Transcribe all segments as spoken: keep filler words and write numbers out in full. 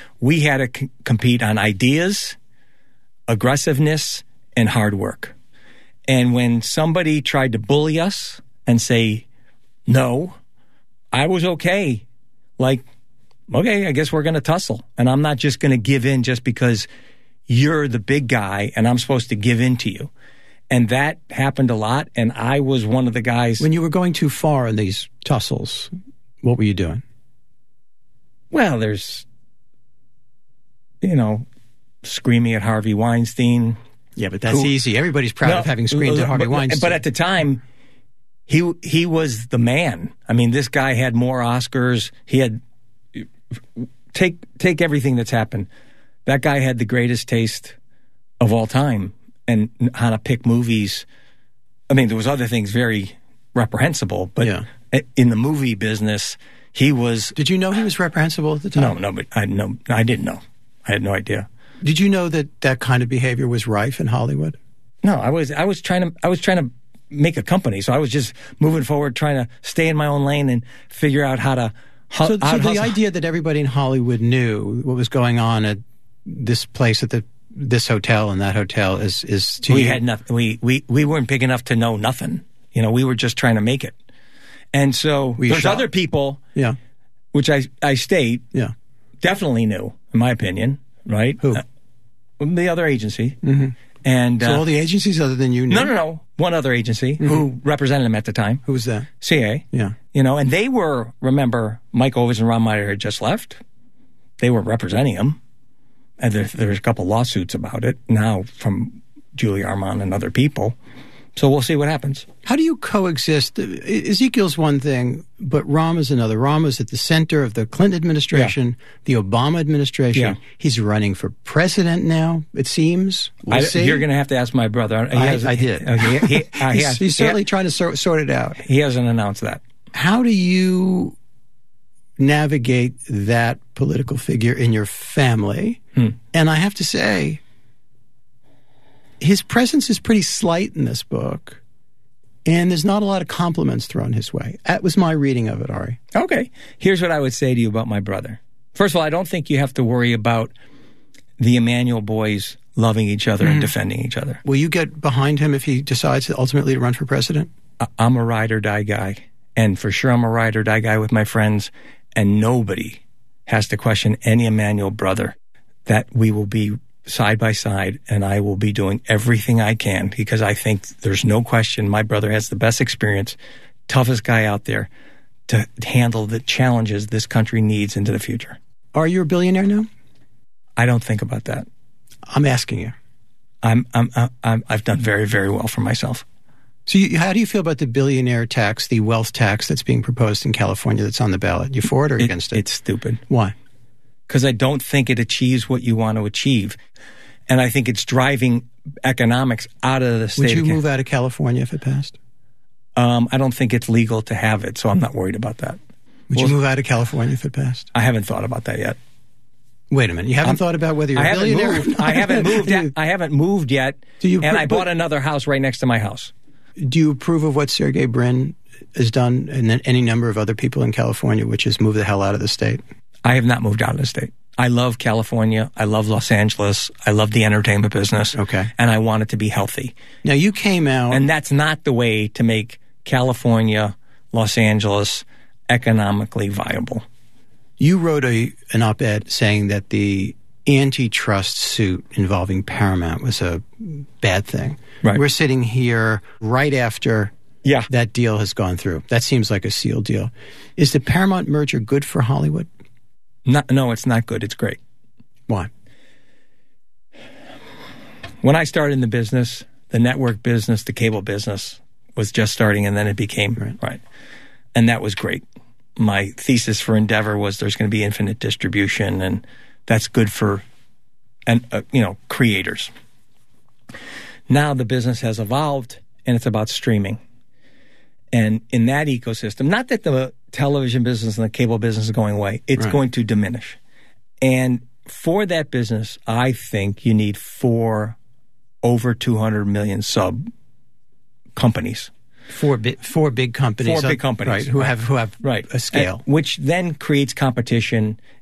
We had to c- compete on ideas, aggressiveness, and hard work. And when somebody tried to bully us and say, no, I was okay. Like, okay, I guess we're going to tussle. And I'm not just going to give in just because you're the big guy and I'm supposed to give in to you. And that happened a lot. And I was one of the guys. When you were going too far in these tussles, what were you doing? Well, there's, you know, screaming at Harvey Weinstein. Yeah, but that's who, easy. Everybody's proud no, of having screamed at Harvey but, Weinstein. But at the time, he he was the man. I mean, this guy had more Oscars. He had take take everything that's happened. That guy had the greatest taste of all time, and how to pick movies. I mean, there was other things very reprehensible, but yeah. in the movie business, he was. Did you know he was reprehensible at the time? No, no, but I no, I didn't know. I had no idea. Did you know that that kind of behavior was rife in Hollywood? No, I was I was trying to I was trying to make a company, so I was just moving forward, trying to stay in my own lane and figure out how to. Hu- so, how so to the hustle. idea that everybody in Hollywood knew what was going on at this place, at the this hotel and that hotel, is is to we you. had nothing. We we we weren't big enough to know nothing. You know, we were just trying to make it, and so Were you there's shocked? other people, Yeah, which I I state, yeah. definitely knew, in my opinion, right? Who? Uh, the other agency, Mm-hmm. and So uh, all the agencies other than you knew? no, no, no, one other agency who represented him at the time, Who was that? C A. Yeah. You know, and they were, remember, Mike Ovitz and Ron Meyer had just left. They were representing him. And there, there's a couple lawsuits about it now from Julie Armand and other people. So we'll see what happens. How do you coexist? Ezekiel's one thing, but Rahm is another. Rahm is at the center of the Clinton administration, yeah. the Obama administration. Yeah. He's running for president now, it seems. We'll I, see. You're going to have to ask my brother. He I, has, I did. He, he, he, uh, he he's, has, he's certainly he, trying to sort, sort it out. He hasn't announced that. How do you navigate that political figure in your family? Hmm. And I have to say, his presence is pretty slight in this book, and there's not a lot of compliments thrown his way. That was my reading of it, Ari. Okay. Here's what I would say to you about my brother. First of all, I don't think you have to worry about the Emanuel boys loving each other mm. and defending each other. Will you get behind him if he decides ultimately to run for president? I'm a ride or die guy, and for sure I'm a ride or die guy with my friends, and nobody has to question any Emanuel brother that we will be side by side, and I will be doing everything I can because I think there's no question my brother has the best experience, toughest guy out there to handle the challenges this country needs into the future. Are you a billionaire now? I don't think about that. I'm asking you. I'm, I'm, I'm, I've done very, very well for myself. So you, how do you feel about the billionaire tax, the wealth tax that's being proposed in California that's on the ballot? You for it or it, against it? It's stupid. Why? Because I don't think it achieves what you want to achieve. And I think it's driving economics out of the state. Would you of move out of California if it passed? Um, I don't think it's legal to have it, so I'm not worried about that. Would well, you move out of California if it passed? I haven't thought about that yet. Wait a minute. You haven't I'm, thought about whether you're I a billionaire? Moved, I haven't moved yet. I haven't moved yet. Do you, and I bought but, another house right next to my house. Do you approve of what Sergey Brin has done and then any number of other people in California, which is move the hell out of the state? I have not moved out of the state. I love California. I love Los Angeles. I love the entertainment business. Okay. And I want it to be healthy. Now, you came out... And that's not the way to make California, Los Angeles economically viable. You wrote a an op-ed saying that the antitrust suit involving Paramount was a bad thing. Right. We're sitting here right after yeah. that deal has gone through. That seems like a sealed deal. Is the Paramount merger good for Hollywood? No, no, it's not good. It's great. Why? When I started in the business, the network business, the cable business was just starting, and then it became, right. right. And that was great. My thesis for Endeavor was there's going to be infinite distribution, and that's good for, and uh, you know, creators. Now the business has evolved, and it's about streaming. And in that ecosystem, not that the television business and the cable business is going away, it's right. going to diminish. And for that business, I think you need four over two hundred million sub companies. Four, bi- four big companies. Four big companies. Right, who right. have who have right. a scale. And, which then creates competition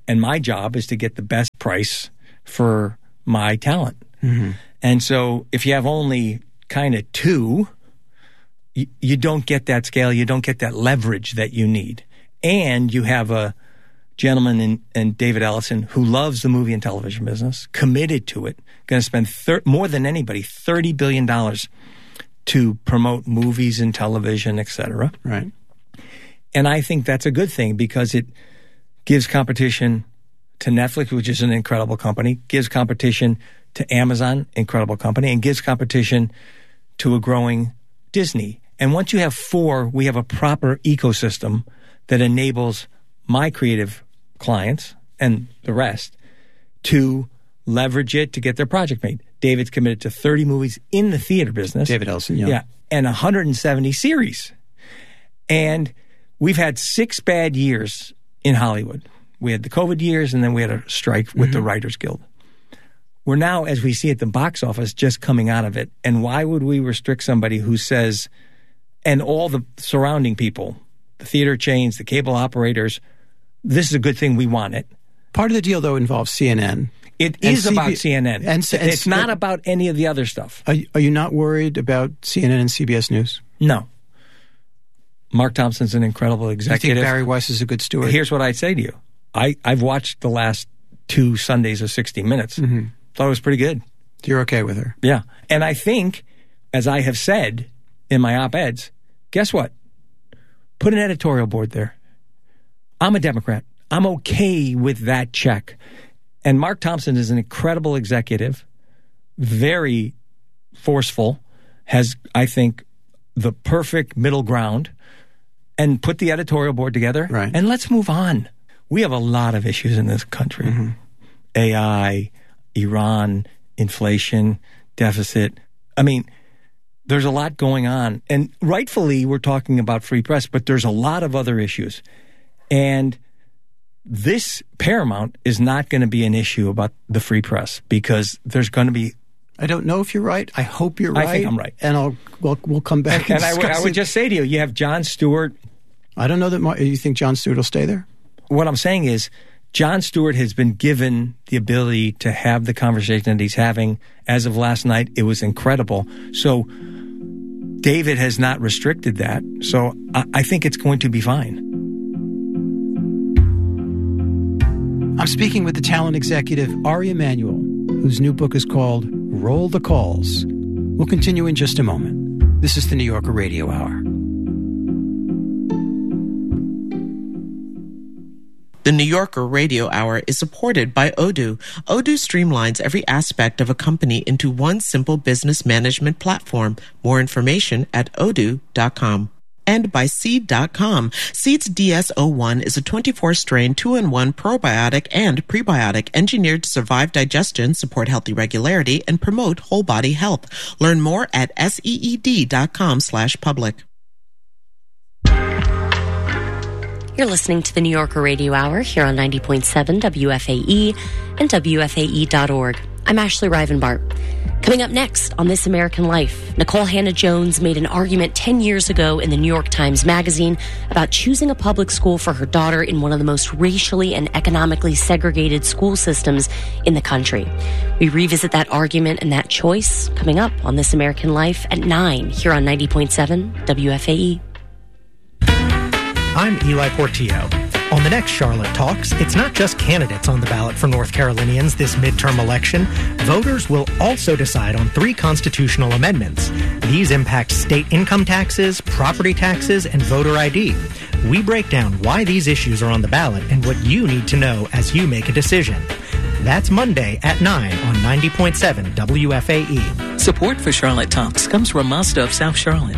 And my job is to get the best price for my talent. Mm-hmm. And so if you have only kind of two, you, you don't get that scale. You don't get that leverage that you need. And you have a gentleman in, in David Ellison who loves the movie and television business, committed to it, going to spend thir- more than anybody, thirty billion dollars to promote movies and television, et cetera. Right. And I think that's a good thing because it gives competition to Netflix, which is an incredible company, gives competition to Amazon, incredible company, and gives competition to a growing Disney. And once you have four, we have a proper ecosystem that enables my creative clients and the rest to leverage it to get their project made. David's committed to thirty movies in the theater business. David Ellison, yeah. Yeah, and one hundred seventy series. And we've had six bad years in Hollywood. We had the COVID years, and then we had a strike with mm-hmm. the Writers Guild. We're now, as we see at the box office, just coming out of it. And why would we restrict somebody who says, and all the surrounding people, the theater chains, the cable operators, this is a good thing, we want it. Part of the deal, though, involves C N N. It is C B- about C N N. And, and, it's not uh, about any of the other stuff. Are, are you not worried about C N N and C B S News? No. Mark Thompson's an incredible executive. I think Barry Weiss is a good steward. Here's what I'd say to you. I, I've watched the last two Sundays of sixty minutes. Mm-hmm. Thought it was pretty good. You're okay with her? Yeah. And I think, as I have said in my op-eds, guess what? Put an editorial board there. I'm a Democrat. I'm okay with that check. And Mark Thompson is an incredible executive, very forceful, has, I think, the perfect middle ground, and put the editorial board together. Right. And let's move on. We have a lot of issues in this country. Mm-hmm. A I, Iran, inflation, deficit. I mean, there's a lot going on. And rightfully, we're talking about free press, but there's a lot of other issues. And this Paramount is not going to be an issue about the free press because there's going to be... I don't know if you're right. I hope you're right. I think I'm right. And I'll we'll, we'll come back and, and, and I, I would it. just say to you, you have Jon Stewart. I don't know that... Mar- you think Jon Stewart will stay there? What I'm saying is Jon Stewart has been given the ability to have the conversation that he's having. As of last night, it was incredible. So David has not restricted that. So I, I think it's going to be fine. I'm speaking with the talent executive Ari Emanuel, whose new book is called Roll the Calls. We'll continue in just a moment. This is the New Yorker Radio Hour. The New Yorker Radio Hour is supported by Odoo. Odoo streamlines every aspect of a company into one simple business management platform. More information at odoo dot com. And by Seed dot com. Seed's D S zero one is a twenty-four strain two in one probiotic and prebiotic engineered to survive digestion, support healthy regularity, and promote whole body health. Learn more at seed dot com slash public. You're listening to the New Yorker Radio Hour here on ninety point seven W F A E and W F A E dot org. I'm Ashley Rivenbart. Coming up next on This American Life, Nicole Hannah-Jones made an argument ten years ago in the New York Times Magazine about choosing a public school for her daughter in one of the most racially and economically segregated school systems in the country. We revisit that argument and that choice coming up on This American Life at nine here on ninety point seven W F A E. I'm Eli Portillo. On the next Charlotte Talks, it's not just candidates on the ballot for North Carolinians this midterm election. Voters will also decide on three constitutional amendments. These impact state income taxes, property taxes, and voter I D. We break down why these issues are on the ballot and what you need to know as you make a decision. That's Monday at nine on ninety point seven W F A E. Support for Charlotte Talks comes from Mazda of South Charlotte.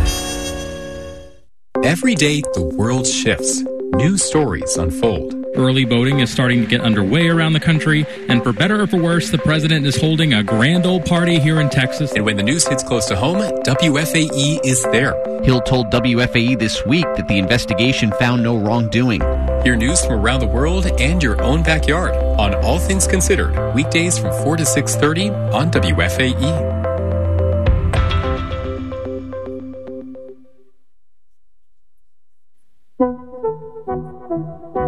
Every day, the world shifts. New stories unfold. Early voting is starting to get underway around the country, and for better or for worse, the president is holding a grand old party here in Texas. And when the news hits close to home, W F A E is there. Hill told W F A E this week that the investigation found no wrongdoing. Hear news from around the world and your own backyard on All Things Considered, weekdays from four to six thirty on W F A E.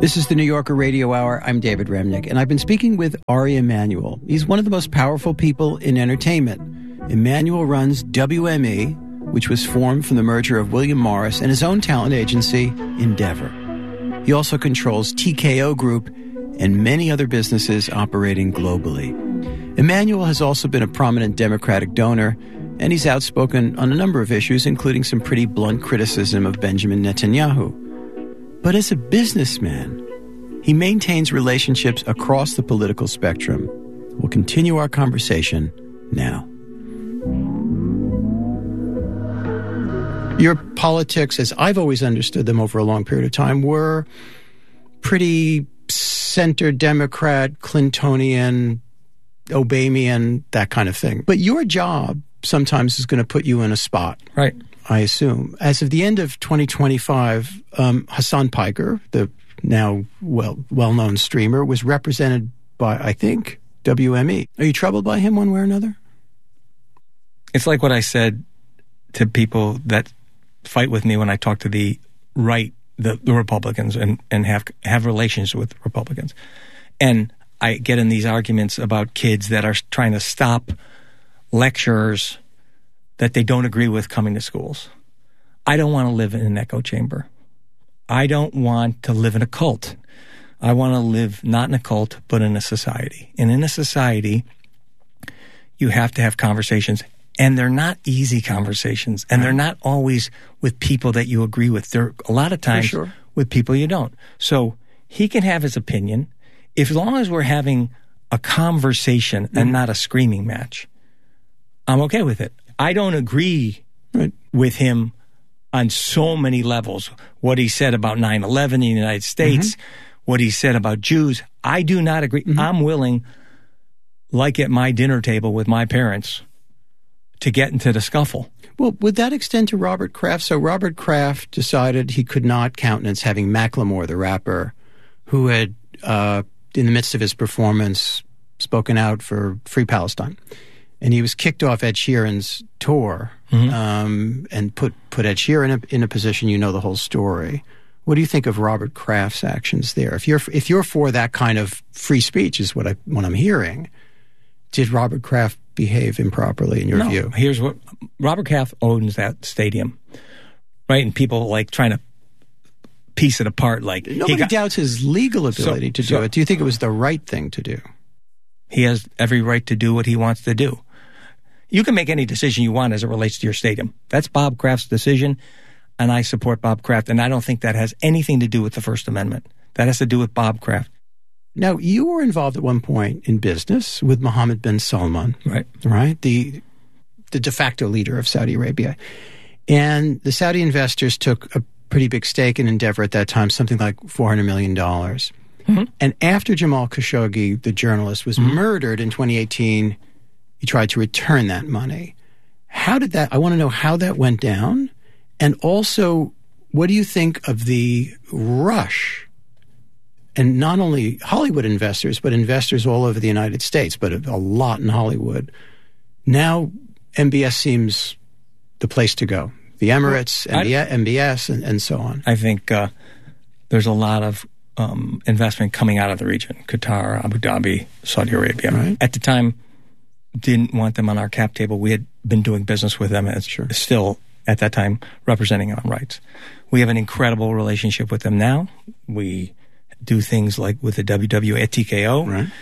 This is the New Yorker Radio Hour. I'm David Remnick, and I've been speaking with Ari Emanuel. He's one of the most powerful people in entertainment. Emanuel runs W M E, which was formed from the merger of William Morris and his own talent agency, Endeavor. He also controls T K O Group and many other businesses operating globally. Emanuel has also been a prominent Democratic donor, and he's outspoken on a number of issues, including some pretty blunt criticism of Benjamin Netanyahu. But as a businessman, he maintains relationships across the political spectrum. We'll continue our conversation now. Your politics, as I've always understood them over a long period of time, were pretty center Democrat, Clintonian, Obamian, that kind of thing. But your job sometimes is going to put you in a spot. Right. I assume. As of the end of twenty twenty-five, um, Hassan Piker, the now well, well-known streamer, was represented by, I think, W M E. Are you troubled by him one way or another? It's like what I said to people that fight with me when I talk to the right, the, the Republicans, and, and have have relations with Republicans. And I get in these arguments about kids that are trying to stop lecturers that they don't agree with coming to schools. I don't want to live in an echo chamber. I don't want to live in a cult. I want to live not in a cult, but in a society. And in a society, you have to have conversations, and they're not easy conversations, and they're not always with people that you agree with. They're a lot of times sure. with people you don't. So he can have his opinion, if as long as we're having a conversation mm-hmm. and not a screaming match. I'm okay with it. I don't agree right. with him on so many levels. What he said about nine eleven in the United States, mm-hmm. what he said about Jews, I do not agree. Mm-hmm. I'm willing, like at my dinner table with my parents, to get into the scuffle. Well, would that extend to Robert Kraft? So Robert Kraft decided he could not countenance having Macklemore, the rapper, who had, uh, in the midst of his performance, spoken out for Free Palestine. And he was kicked off Ed Sheeran's tour mm-hmm. um, and put, put Ed Sheeran in a, in a position, you know the whole story. What do you think of Robert Kraft's actions there? If you're if you're for that kind of free speech, is what I what I'm hearing. Did Robert Kraft behave improperly in your no, view? Here's what Robert Kraft owns that stadium, right? And people like trying to piece it apart. Like nobody got, doubts his legal ability so, to do so, it. Do you think it was the right thing to do? He has every right to do what he wants to do. You can make any decision you want as it relates to your stadium. That's Bob Kraft's decision, and I support Bob Kraft. And I don't think that has anything to do with the First Amendment. That has to do with Bob Kraft. Now, you were involved at one point in business with Mohammed bin Salman, right? Right, the the de facto leader of Saudi Arabia, and the Saudi investors took a pretty big stake in Endeavor at that time, something like four hundred million dollars. Mm-hmm. And after Jamal Khashoggi, the journalist, was mm-hmm. murdered in twenty eighteen. He tried to return that money. How did that, I want to know how that went down. And also, what do you think of the rush? And not only Hollywood investors, but investors all over the United States, but a, a lot in Hollywood. Now, M B S seems the place to go. The Emirates, well, I, M B S, and, and so on. I think uh, there's a lot of um, investment coming out of the region. Qatar, Abu Dhabi, Saudi Arabia. Right. At the time, didn't want them on our cap table. We had been doing business with them as sure. still, at that time, representing our rights. We have an incredible relationship with them now. We do things like with the W W E at T K O. Right.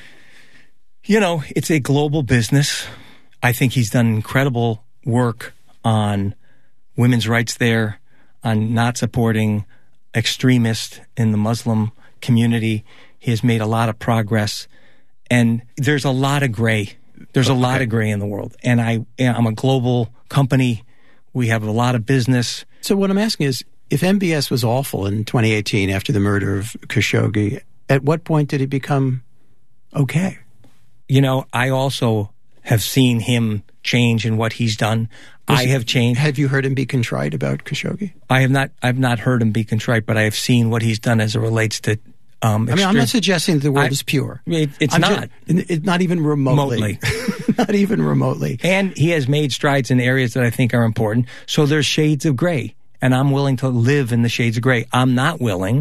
You know, it's a global business. I think he's done incredible work on women's rights there, on not supporting extremists in the Muslim community. He has made a lot of progress. And there's a lot of gray. There's a lot okay. of gray in the world. And I, I'm a global company. We have a lot of business. So what I'm asking is, if M B S was awful in twenty eighteen after the murder of Khashoggi, at what point did it become okay? You know, I also have seen him change in what he's done. Was I have changed. Have you heard him be contrite about Khashoggi? I have not. I've not heard him be contrite, but I have seen what he's done as it relates to. Um, I mean, I'm not suggesting that the world I, is pure. It, it's I'm not. Just, it's not even remotely. remotely. Not even remotely. And he has made strides in areas that I think are important. So there's shades of gray, and I'm willing to live in the shades of gray. I'm not willing,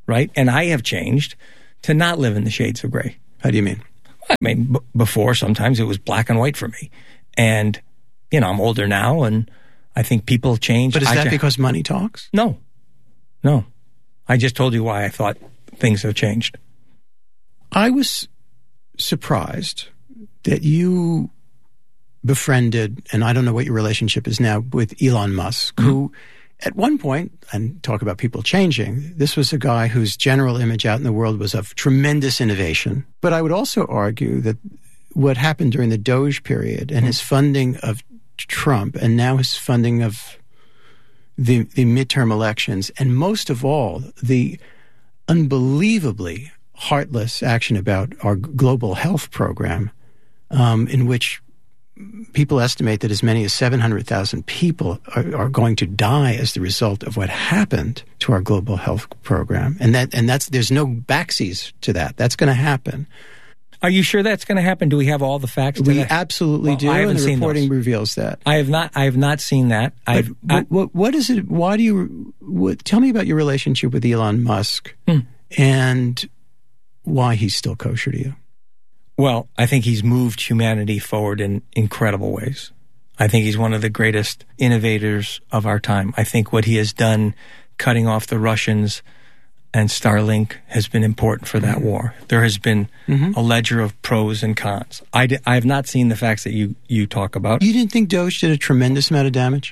right? And I have changed to not live in the shades of gray. How do you mean? I mean, b- before sometimes it was black and white for me. And, you know, I'm older now and I think people change. But is I that ju- because money talks? No. No. I just told you why I thought things have changed. I was surprised that you befriended, and I don't know what your relationship is now, with Elon Musk, mm-hmm. who at one point, and talk about people changing, this was a guy whose general image out in the world was of tremendous innovation. But I would also argue that what happened during the Doge period and mm-hmm. his funding of Trump and now his funding of the, the midterm elections, and most of all, the unbelievably heartless action about our global health program, um, in which people estimate that as many as seven hundred thousand people are, are going to die as the result of what happened to our global health program. And that, and that's, there's no backsies to that. That's going to happen. Are you sure that's going to happen? Do we have all the facts? We that? absolutely well, do, I haven't and the seen reporting those. reveals that. I have not. I have not seen that. I've, I, what, what is it? Why do you? What, tell me about your relationship with Elon Musk hmm. and why he's still kosher to you. Well, I think he's moved humanity forward in incredible ways. I think he's one of the greatest innovators of our time. I think what he has done, cutting off the Russians and Starlink, has been important for that mm-hmm. war. There has been mm-hmm. a ledger of pros and cons. I, di- I have not seen the facts that you, you talk about. You didn't think Doge did a tremendous amount of damage?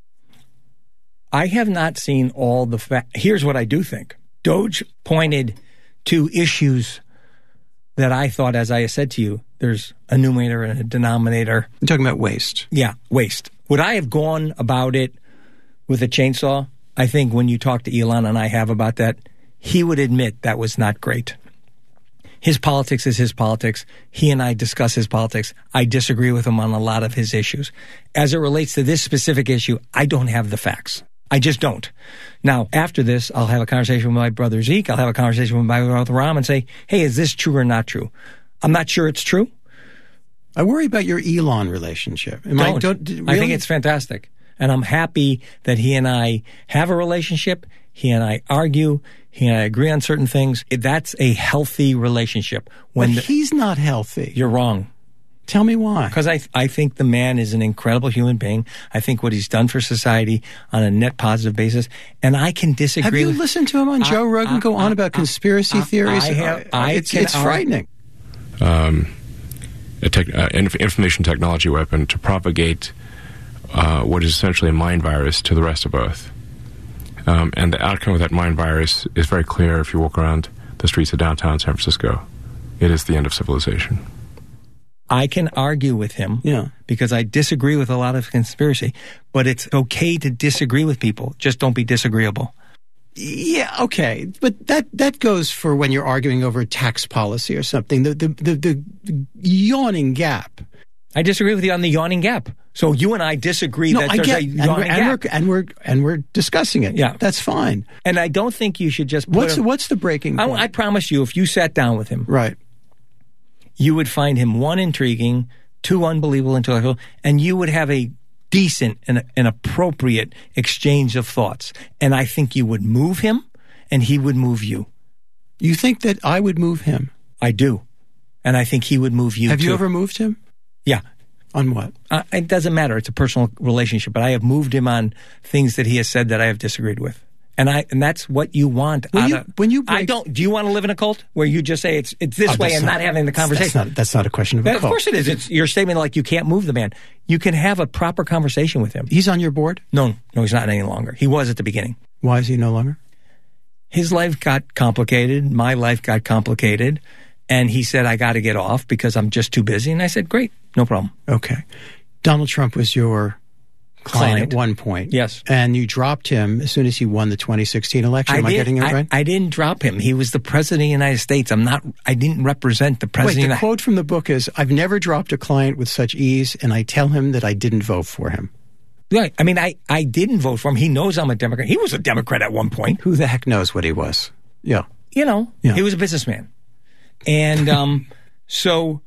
I have not seen all the facts. Here's what I do think. Doge pointed to issues that I thought, as I said to you, there's a numerator and a denominator. You're talking about waste. Yeah, waste. Would I have gone about it with a chainsaw? I think when you talk to Elon, and I have about that, he would admit that was not great. His politics is his politics. He and I discuss his politics. I disagree with him on a lot of his issues. As it relates to this specific issue, I don't have the facts. I just don't. Now, after this, I'll have a conversation with my brother Zeke. I'll have a conversation with my brother Ram and say, hey, is this true or not true? I'm not sure it's true. I worry about your Elon relationship. Am don't. I, don't really? I think it's fantastic. And I'm happy that he and I have a relationship. He and I argue. He and I agree on certain things. That's a healthy relationship. When but he's not healthy. You're wrong. Tell me why. Because I, I think the man is an incredible human being. I think what he's done for society on a net positive basis, and I can disagree. Have you with, listened to him on Joe I, Rogan I, go on I, about conspiracy I, theories? I have, I it's can it's frightening. Um, a tech, uh, inf- information technology weapon to propagate uh, what is essentially a mind virus to the rest of Earth. Um, and the outcome of that mind virus is very clear if you walk around the streets of downtown San Francisco. It is the end of civilization. I can argue with him yeah. because I disagree with a lot of conspiracy, but it's okay to disagree with people. Just don't be disagreeable. Yeah, okay. But that, that goes for when you're arguing over tax policy or something. The, the, the, the yawning gap. I disagree with you on the yawning gap. So you and I disagree no, that I there's get, a and yawning we're, and gap. We're, and, we're, and we're discussing it. Yeah. That's fine. And I don't think you should just put What's, him, what's the breaking point? I, I promise you, if you sat down with him, right, you would find him, one, intriguing, two, unbelievable intellectual, and you would have a decent and an appropriate exchange of thoughts. And I think you would move him, and he would move you. You think that I would move him? I do. And I think he would move you, Have too. you ever moved him? Yeah. On what? Uh, it doesn't matter. It's a personal relationship. But I have moved him on things that he has said that I have disagreed with. And I and that's what you want. When out you, of, when you break, I don't. Do you want to live in a cult where you just say it's it's this oh, way and not, not having the conversation? That's not, that's not a question of a Of cult. course it is. It's your statement like you can't move the man. You can have a proper conversation with him. He's on your board? No, no, he's not any longer. He was at the beginning. Why is he no longer? His life got complicated. My life got complicated. And he said, I got to get off because I'm just too busy. And I said, great, no problem. Okay. Donald Trump was your client, Client. at one point. Yes. And you dropped him as soon as he won the twenty sixteen election. Am I, did- getting it I, right? I didn't drop him. He was the president of the United States. I'm not, I didn't represent the president. Wait, the of the, quote from the book is, I've never dropped a client with such ease, and I tell him that I didn't vote for him. Right. I mean, I, I didn't vote for him. He knows I'm a Democrat. He was a Democrat at one point. Who the heck knows what he was? Yeah. You know, Yeah. he was a businessman. And um, so,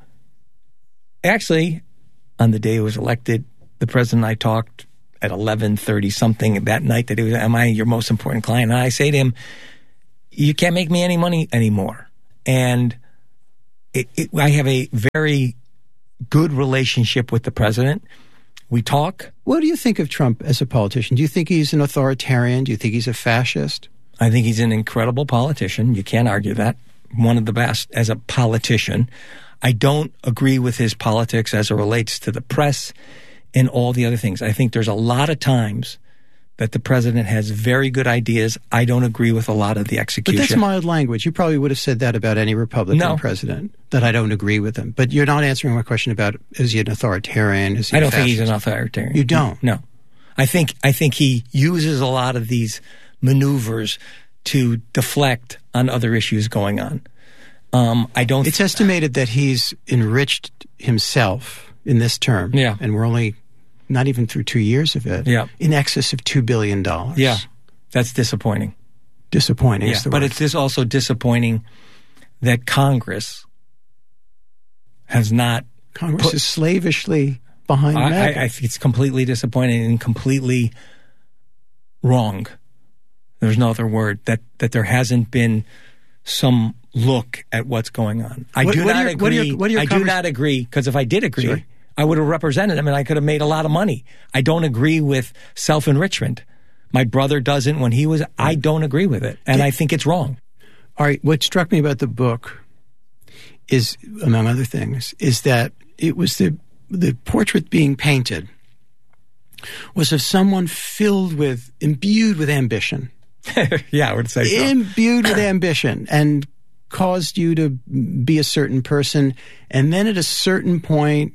actually, on the day he was elected, the president and I talked at eleven thirty something that night that he was, am I your most important client? And I say to him, you can't make me any money anymore. And it, it, I have a very good relationship with the president. We talk. What do you think of Trump as a politician? Do you think he's an authoritarian? Do you think he's a fascist? I think he's an incredible politician. You can't argue that. One of the best as a politician. I don't agree with his politics as it relates to the press and all the other things. I think there's a lot of times that the president has very good ideas. I don't agree with a lot of the execution. But that's mild language. You probably would have said that about any Republican no. president, that I don't agree with him. But you're not answering my question about, is he an authoritarian? Is he I don't a fascist? think he's an authoritarian. You don't? No. I think I think he uses a lot of these maneuvers to deflect on other issues going on. Um, I don't. It's estimated that he's enriched himself in this term. Yeah. And we're only not even through two years of it. Yeah. In excess of two billion dollars. Yeah. That's disappointing. Disappointing yeah. is the but word. It's just also disappointing that Congress has not. Congress put, is slavishly behind I, MAGA. I, I think it's completely disappointing and completely wrong. There's no other word. That, that there hasn't been some look at what's going on. I What- do what are not your- what are your- agree. what are your I do convers- not agree, because if I did agree, Sorry. I would have represented him and I could have made a lot of money. I don't agree with self-enrichment. My brother doesn't. When he was, I don't agree with it. And I think it's wrong. All right. What struck me about the book is, among other things, is that it was the the portrait being painted was of someone filled with, imbued with ambition. Yeah, I would say so. Imbued with ambition and caused you to be a certain person. And then at a certain point,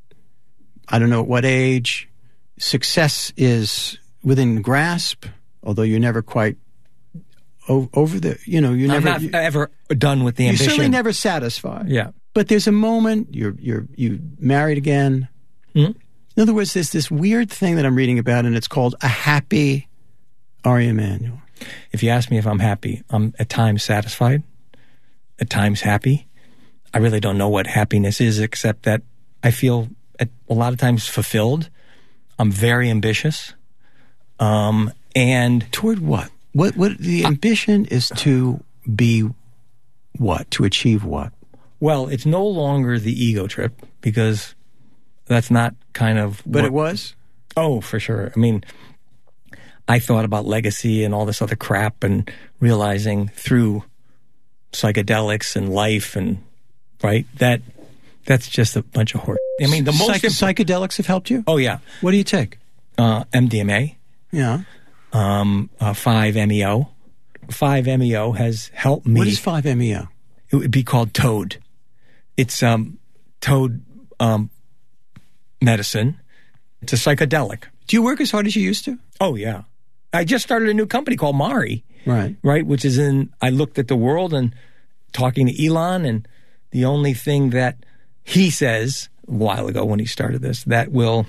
I don't know at what age, success is within grasp, although you're never quite o- over the, you know, you're I'm never... not ever done with the You're ambition. certainly never satisfied. Yeah. But there's a moment, you're you're you married again. Mm-hmm. In other words, there's this weird thing that I'm reading about, and it's called a happy Ari Emanuel. If you ask me if I'm happy, I'm at times satisfied, at times happy. I really don't know what happiness is, except that I feel at a lot of times fulfilled. I'm very ambitious. Um, and toward what? What what the ambition is to be what? To achieve what? Well, it's no longer the ego trip, because that's not kind of But what, it was? Oh, for sure. I mean, I thought about legacy and all this other crap, and realizing through psychedelics and life and, right, that that's just a bunch of horse. I mean, the most... Psych- psychedelics have helped you? Oh, yeah. What do you take? Uh, M D M A. Yeah. Um, uh, five M E O. five M E O has helped me. What is five M E O? It would be called Toad. It's um, Toad um, medicine. It's a psychedelic. Do you work as hard as you used to? Oh, yeah. I just started a new company called Mari. Right. Right, which is in, I looked at the world and talking to Elon, and the only thing that he says a while ago when he started this that will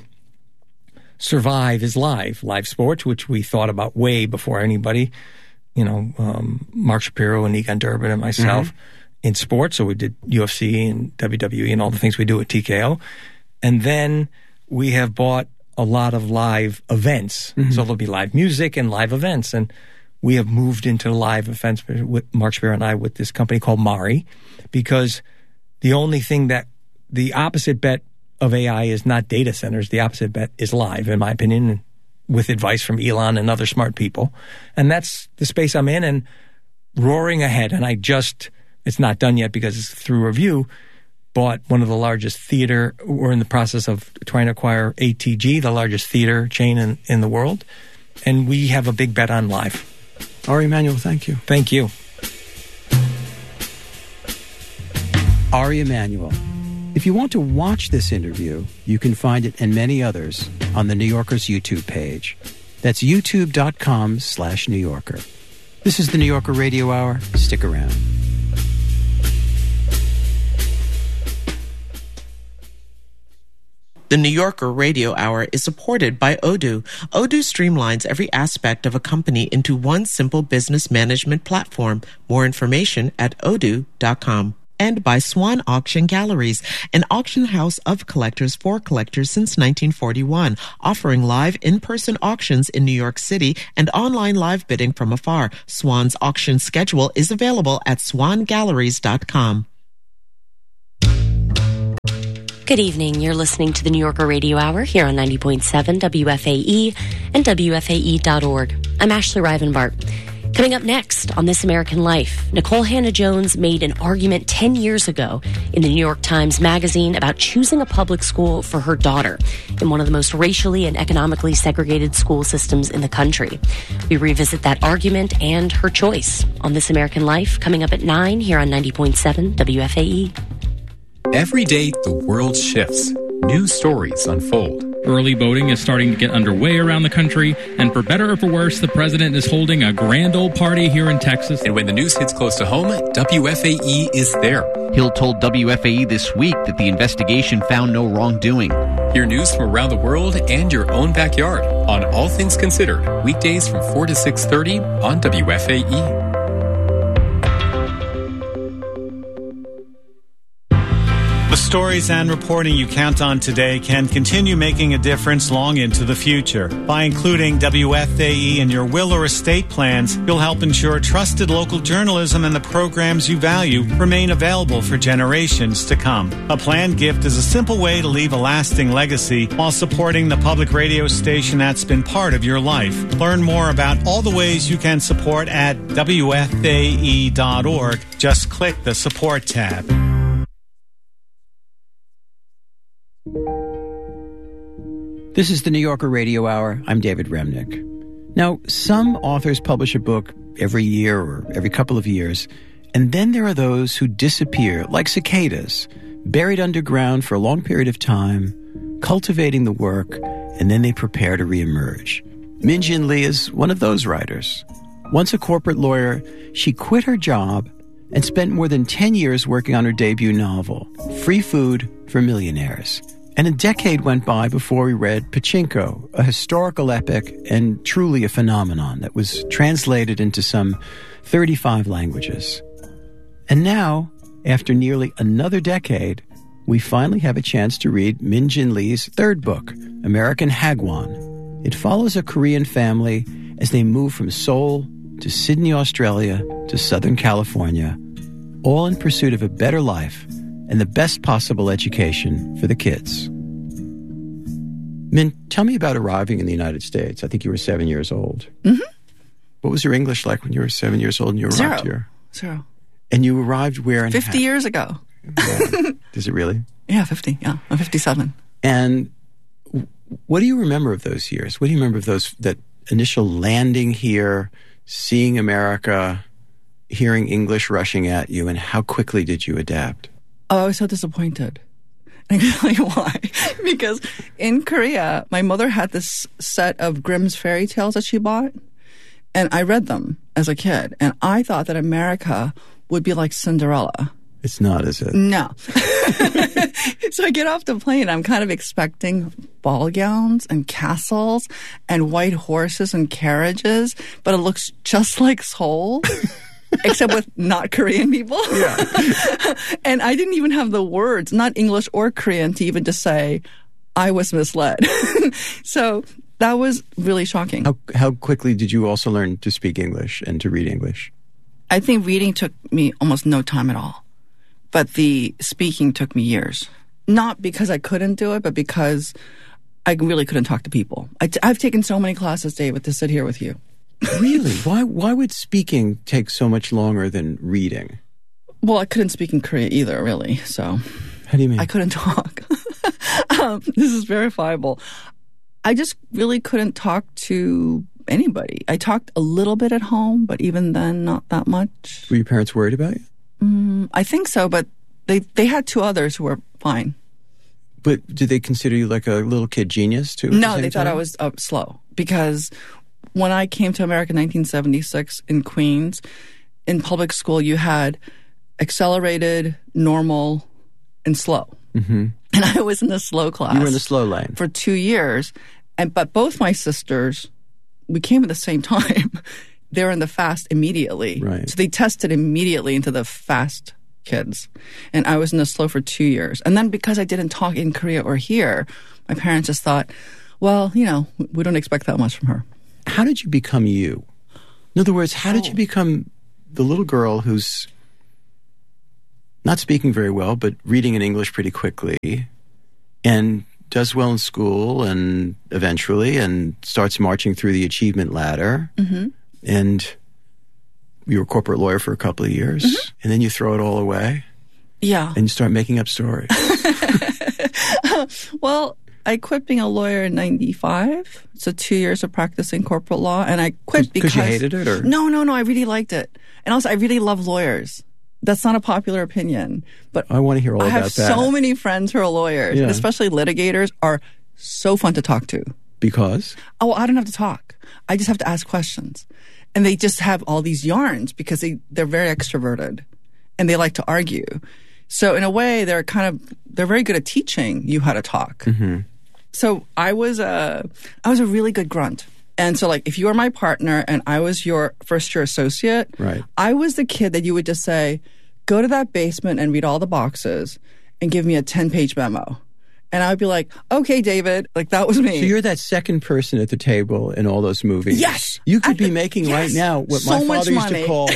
survive is live, live sports, which we thought about way before anybody, you know, um, Mark Shapiro and Egon Durbin and myself mm-hmm. in sports. So we did U F C and W W E and all the things we do at T K O. And then we have bought a lot of live events. Mm-hmm. So there'll be live music and live events. And we have moved into live events with Mark Shapiro and I with this company called Mari, because the only thing that the opposite bet of A I is not data centers. The opposite bet is live, in my opinion, with advice from Elon and other smart people. And that's the space I'm in and roaring ahead. And I just, it's not done yet because it's through review, bought one of the largest theater. We're in the process of trying to acquire A T G, the largest theater chain in, in the world. And we have a big bet on live. Ari Emanuel, thank you. Thank you. Ari Emanuel. If you want to watch this interview, you can find it and many others on the New Yorker's YouTube page. That's youtube.com slash New Yorker. This is the New Yorker Radio Hour. Stick around. The New Yorker Radio Hour is supported by Odoo. Odoo streamlines every aspect of a company into one simple business management platform. More information at odoo dot com. and by Swan Auction Galleries, an auction house of collectors for collectors since nineteen forty-one, offering live in-person auctions in New York City and online live bidding from afar. Swan's auction schedule is available at swan galleries dot com. Good evening. You're listening to the New Yorker Radio Hour here on ninety point seven W F A E and W F A E dot org. I'm Ashley Rivenbart. Coming up next on This American Life, Nicole Hannah-Jones made an argument ten years ago in the New York Times Magazine about choosing a public school for her daughter in one of the most racially and economically segregated school systems in the country. We revisit that argument and her choice on This American Life coming up at nine here on ninety point seven W F A E. Every day, the world shifts. New stories unfold. Early voting is starting to get underway around the country, and for better or for worse, the president is holding a grand old party here in Texas. And when the news hits close to home, W F A E is there. Hill told W F A E this week that the investigation found no wrongdoing. Hear news from around the world and your own backyard on All Things Considered, weekdays from four to six thirty on W F A E. The stories and reporting you count on today can continue making a difference long into the future. By including W F A E in your will or estate plans, you'll help ensure trusted local journalism and the programs you value remain available for generations to come. A planned gift is a simple way to leave a lasting legacy while supporting the public radio station that's been part of your life. Learn more about all the ways you can support at W F A E dot org. Just click the support tab. This is the New Yorker Radio Hour. I'm David Remnick. Now, some authors publish a book every year or every couple of years, and then there are those who disappear, like cicadas, buried underground for a long period of time, cultivating the work, and then they prepare to reemerge. Min Jin Lee is one of those writers. Once a corporate lawyer, she quit her job and spent more than ten years working on her debut novel, Free Food for Millionaires. And a decade went by before we read Pachinko, a historical epic and truly a phenomenon that was translated into some thirty-five languages. And now, after nearly another decade, we finally have a chance to read Min Jin Lee's third book, American Hagwon. It follows a Korean family as they move from Seoul to Sydney, Australia, to Southern California, all in pursuit of a better life and the best possible education for the kids. Min, tell me about arriving in the United States. I think you were seven years old. Mm-hmm. What was your English like when you were seven years old and you arrived Zero. here? Zero. And you arrived where? In fifty ha- years ago. Yeah. Is it really? Yeah, fifty. Yeah, I'm fifty-seven. And what do you remember of those years? What do you remember of those, that initial landing here, seeing America, hearing English rushing at you, and how quickly did you adapt? Oh, I was so disappointed. I can tell you why. Because in Korea, my mother had this set of Grimm's fairy tales that she bought, and I read them as a kid, and I thought that America would be like Cinderella. It's not, is it? No. So I get off the plane, I'm kind of expecting ball gowns and castles and white horses and carriages, but it looks just like Seoul. Except with not Korean people. Yeah. And I didn't even have the words, not English or Korean, to even just say, I was misled. So that was really shocking. How, how quickly did you also learn to speak English and to read English? I think reading took me almost no time at all. But the speaking took me years. Not because I couldn't do it, but because I really couldn't talk to people. I t- I've taken so many classes, David, to sit here with you. Really? Why Why would speaking take so much longer than reading? Well, I couldn't speak in Korea either, really. So, how do you mean? I couldn't talk. um, this is verifiable. I just really couldn't talk to anybody. I talked a little bit at home, but even then, not that much. Were your parents worried about you? Mm, I think so, but they they had two others who were fine. But did they consider you like a little kid genius too? No, the they thought I was uh, slow because when I came to America in nineteen seventy-six in Queens, in public school, you had accelerated, normal, and slow. Mm-hmm. And I was in the slow class. You were in the slow lane. For two years. And But both my sisters, we came at the same time. They were in the fast immediately. Right. So they tested immediately into the fast kids. And I was in the S L O for two years. And then because I didn't talk in Korea or here, my parents just thought, well, you know, we don't expect that much from her. How did you become you? In other words, how did you become the little girl who's not speaking very well, but reading in English pretty quickly and does well in school and eventually and starts marching through the achievement ladder? Mm-hmm. And you were a corporate lawyer for a couple of years, mm-hmm. and then you throw it all away? Yeah. And you start making up stories. Well, I quit being a lawyer in ninety-five. So two years of practicing corporate law. And I quit because... Because you hated it? Or? No, no, no. I really liked it. And also, I really love lawyers. That's not a popular opinion. But I want to hear all I about have that. so many friends who are lawyers, Yeah. especially litigators, are so fun to talk to. Because? Oh, well, I don't have to talk. I just have to ask questions. And they just have all these yarns because they, they're very extroverted and they like to argue. So in a way, they're kind of, they're very good at teaching you how to talk. Mm-hmm. So I was a, I was a really good grunt. And so like if you were my partner and I was your first year associate, right. I was the kid that you would just say, go to that basement and read all the boxes and give me a ten page memo. And I would be like, okay, David, like that was me. So you're that second person at the table in all those movies. Yes. You could I, be making yes. right now what so my father used money. to call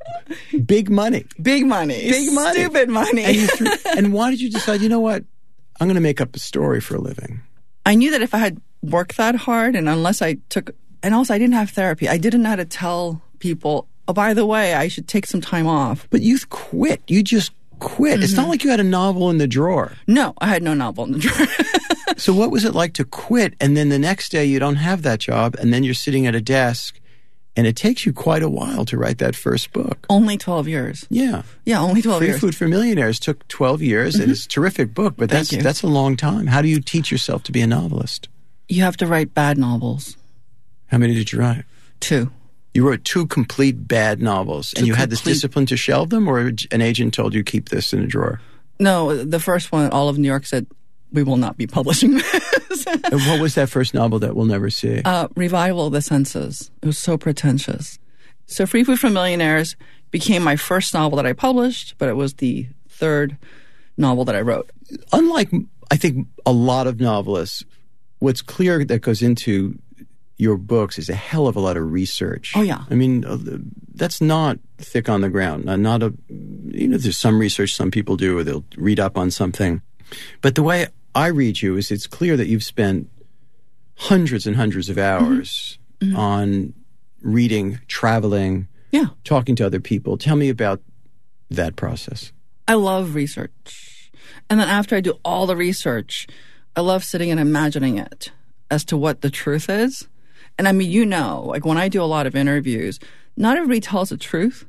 big money. Big money. Big money. Stupid money. And, you threw, and why did you decide, you know what, I'm going to make up a story for a living? I knew that if I had worked that hard and unless I took, and also I didn't have therapy. I didn't know how to tell people, oh, by the way, I should take some time off. But you quit. You just quit. Mm-hmm. It's not like you had a novel in the drawer. No, I had no novel in the drawer. So what was it like to quit and then the next day you don't have that job and then you're sitting at a desk and it takes you quite a while to write that first book? Only twelve years. Yeah. Yeah, only twelve Free years. Food for Millionaires took twelve years. Mm-hmm. It's a terrific book, but Thank that's you. that's a long time. How do you teach yourself to be a novelist? You have to write bad novels. How many did you write? Two. You wrote two complete bad novels, Two and you had this complete- discipline to shelve them, or an agent told you keep this in a drawer? No, the first one, all of New York said, we will not be publishing this. And what was that first novel that we'll never see? Uh, Revival of the Senses. It was so pretentious. So Free Food for Millionaires became my first novel that I published, but it was the third novel that I wrote. Unlike, I think, a lot of novelists, what's clear that goes into your books is a hell of a lot of research. Oh, yeah. I mean, uh, that's not thick on the ground. Uh, not a, you know, there's some research some people do or they'll read up on something. But the way I read you is it's clear that you've spent hundreds and hundreds of hours mm-hmm. on reading, traveling, yeah, talking to other people. Tell me about that process. I love research. And then after I do all the research, I love sitting and imagining it as to what the truth is. And I mean, you know, like when I do a lot of interviews, not everybody tells the truth.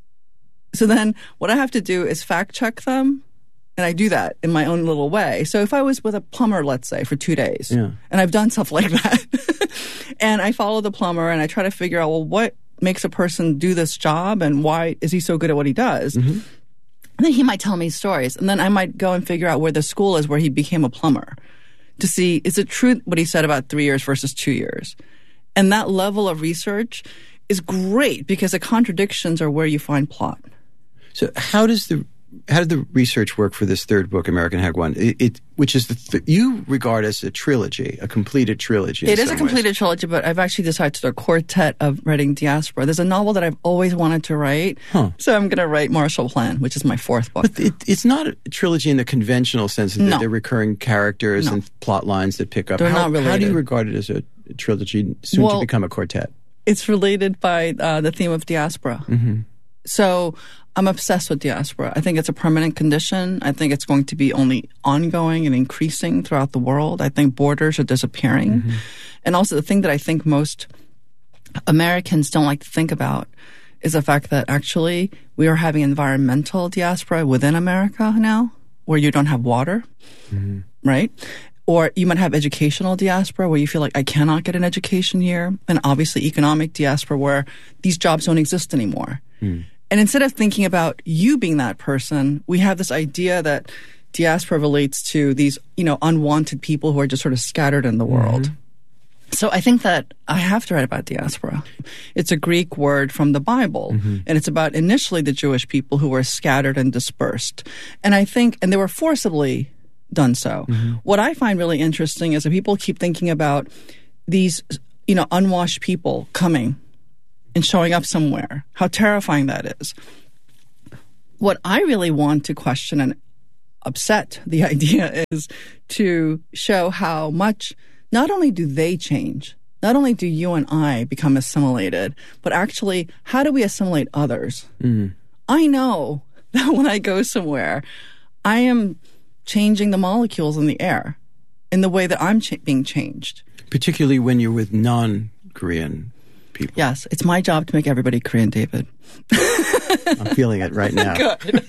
So then what I have to do is fact check them. And I do that in my own little way. So if I was with a plumber, let's say, for two days, yeah. and I've done stuff like that, and I follow the plumber and I try to figure out, well, what makes a person do this job and why is he so good at what he does? Mm-hmm. And then he might tell me stories. And then I might go and figure out where the school is where he became a plumber to see, is it true what he said about three years versus two years? And that level of research is great because the contradictions are where you find plot. So how does the how did the research work for this third book, American Hag One, it, it, which is the th- you regard as a trilogy, a completed trilogy? It is a completed ways. trilogy, but I've actually decided to do a quartet of writing diaspora. There's a novel that I've always wanted to write, huh. so I'm going to write Marshall Plan, which is my fourth book. But it, it's not a trilogy in the conventional sense that no. they're recurring characters no. and plot lines that pick up. They're how, not related. How do you regard it as a trilogy soon well, to become a quartet? It's related by uh, the theme of diaspora. Mm-hmm. So I'm obsessed with diaspora. I think it's a permanent condition. I think it's going to be only ongoing and increasing throughout the world. I think borders are disappearing. Mm-hmm. And also the thing that I think most Americans don't like to think about is the fact that actually we are having environmental diaspora within America now, where you don't have water, mm-hmm. right? Or you might have educational diaspora where you feel like I cannot get an education here. And obviously economic diaspora where these jobs don't exist anymore. Mm. And instead of thinking about you being that person, we have this idea that diaspora relates to these, you know, unwanted people who are just sort of scattered in the world. Mm-hmm. So I think that I have to write about diaspora. It's a Greek word from the Bible, mm-hmm. and it's about initially the Jewish people who were scattered and dispersed. And I think, and they were forcibly done so. Mm-hmm. What I find really interesting is that people keep thinking about these, you know, unwashed people coming and showing up somewhere, how terrifying that is. What I really want to question and upset the idea is to show how much not only do they change, not only do you and I become assimilated, but actually, how do we assimilate others? Mm. I know that when I go somewhere, I am changing the molecules in the air in the way that I'm ch- being changed. Particularly when you're with non-Korean people. Yes, it's my job to make everybody Korean, David. I'm feeling it right now. Good.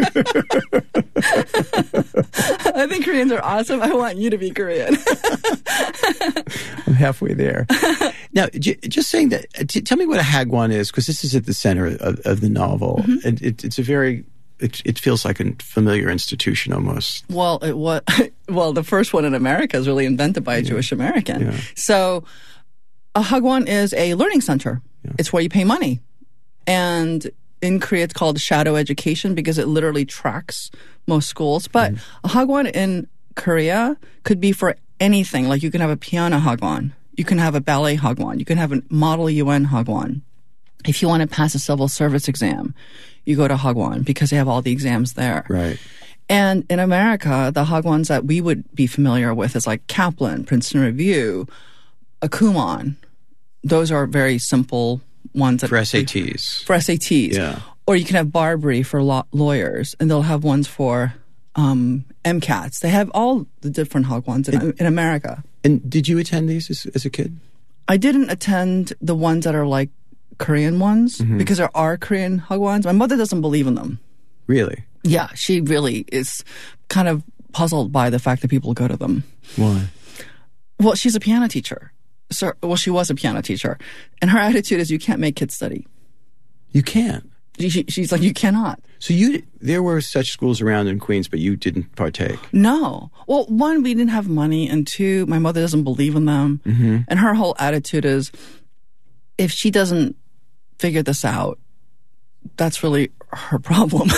I think Koreans are awesome. I want you to be Korean. I'm halfway there. Now, j- just saying that, t- tell me what a hagwon is, because this is at the center of, of the novel. Mm-hmm. And it, it's a very, it, it feels like a familiar institution almost. Well, it was, well, the first one in America is really invented by a yeah. Jewish American. Yeah. So a hagwon is a learning center. Yeah. It's where you pay money. And in Korea, it's called shadow education because it literally tracks most schools. But mm. a hagwon in Korea could be for anything. Like you can have a piano hagwon. You can have a ballet hagwon. You can have a model U N hagwon. If you want to pass a civil service exam, you go to hagwon because they have all the exams there. Right. And in America, the hagwons that we would be familiar with is like Kaplan, Princeton Review, a Kumon. Those are very simple ones. That for S A Ts. For S A Ts. Yeah. Or you can have Barbary for law- lawyers, and they'll have ones for um, MCATs. They have all the different hagwons in, in America. And did you attend these as, as a kid? I didn't attend the ones that are like Korean ones mm-hmm. because there are Korean hagwons. My mother doesn't believe in them. Really? Yeah, she really is kind of puzzled by the fact that people go to them. Why? Well, she's a piano teacher. So, well, she was a piano teacher. And her attitude is you can't make kids study. You can't? She, she's like, you cannot. So you, there were such schools around in Queens, but you didn't partake? No. Well, one, we didn't have money. And two, my mother doesn't believe in them. Mm-hmm. And her whole attitude is if she doesn't figure this out, that's really her problem.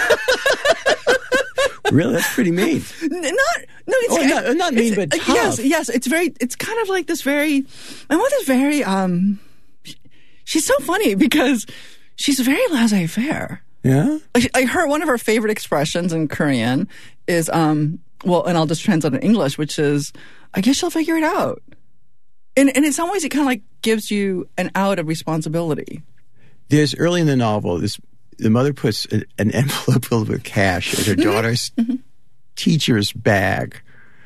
Really? That's pretty mean. Not, no, it's oh, not, not mean, but tough. Yes, yes. It's very, it's kind of like this very, my mother's very, um, she's so funny because she's very laissez-faire. Yeah? I, I heard one of her favorite expressions in Korean is, um, well, and I'll just translate in English, which is, I guess she'll figure it out. And, and in some ways, it kind of like gives you an out of responsibility. There's early in the novel, this the mother puts a, an envelope filled with cash in her daughter's mm-hmm. teacher's bag.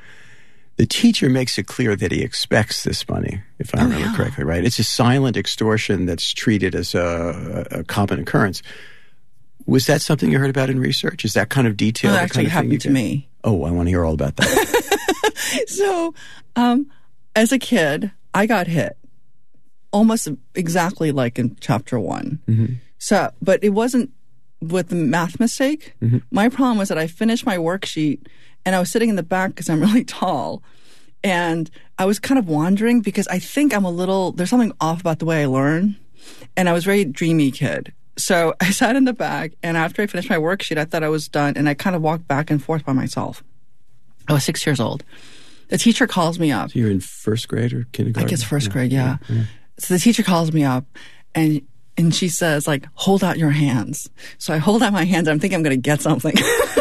The teacher makes it clear that he expects this money, if I oh, remember yeah. correctly, right? It's a silent extortion that's treated as a, a common occurrence. Was that something you heard about in research? Is that kind of detail? Well, that actually kind of happened to get? me. Oh, I want to hear all about that. So, um, as a kid, I got hit almost exactly like in chapter one. Mm-hmm. So, but it wasn't with the math mistake. Mm-hmm. My problem was that I finished my worksheet and I was sitting in the back because I'm really tall. And I was kind of wandering because I think I'm a little, there's something off about the way I learn. And I was a very dreamy kid. So I sat in the back, and after I finished my worksheet, I thought I was done. And I kind of walked back and forth by myself. I was six years old. The teacher calls me up. So you're in first grade or kindergarten? I guess first yeah. grade, yeah. Yeah, yeah. So the teacher calls me up, and and she says, like, hold out your hands. So I hold out my hands. I'm thinking I'm going to get something,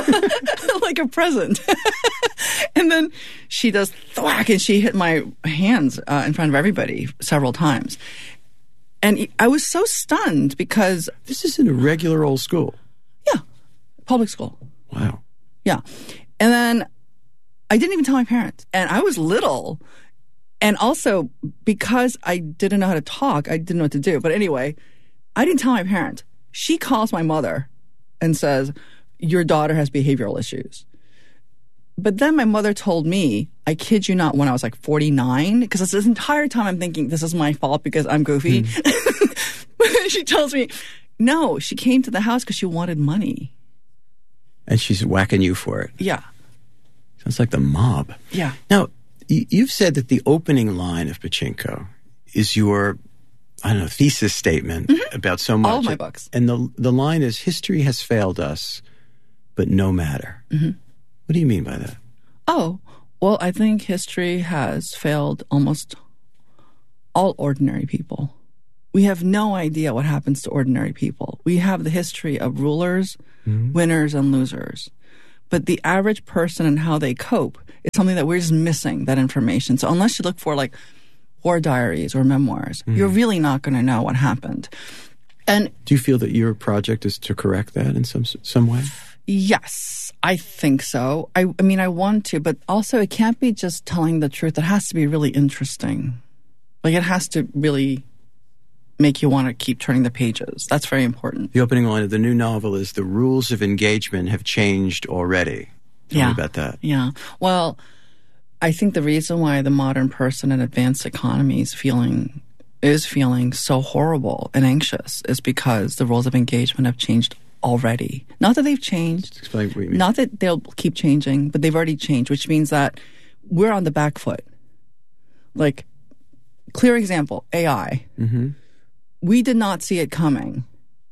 like a present. And then she does thwack, and she hit my hands uh, in front of everybody several times. And I was so stunned because... This is in a regular old school? Yeah. Public school. Wow. Yeah. And then I didn't even tell my parents. And I was little. And also, because I didn't know how to talk, I didn't know what to do. But anyway, I didn't tell my parents. She calls my mother and says, your daughter has behavioral issues. But then my mother told me, I kid you not, when I was like forty-nine, because this entire time I'm thinking this is my fault because I'm goofy. Mm. She tells me, no, she came to the house because she wanted money. And she's whacking you for it. Yeah. Sounds like the mob. Yeah. Now, You've said that the opening line of Pachinko is your, I don't know, thesis statement mm-hmm. about so much. All of my books. And the the line is, history has failed us, but no matter. Mm-hmm. What do you mean by that? Oh, well, I think history has failed almost all ordinary people. We have no idea what happens to ordinary people. We have the history of rulers, mm-hmm. winners, and losers. But the average person and how they cope is something that we're just missing, that information. So unless you look for like war diaries or memoirs, mm-hmm. you're really not going to know what happened. And do you feel that your project is to correct that in some some way? Yes, I think so. I, I mean, I want to, but also it can't be just telling the truth. It has to be really interesting. Like it has to really make you want to keep turning the pages. That's very important. The opening line of the new novel is, the rules of engagement have changed already. Tell yeah. me about that. Yeah. Well, I think the reason why the modern person in advanced economies feeling is feeling so horrible and anxious is because the rules of engagement have changed already. Not that they've changed. Just explain what you mean. Not that they'll keep changing, but they've already changed, which means that we're on the back foot. Like, clear example, A I. Mm-hmm. We did not see it coming.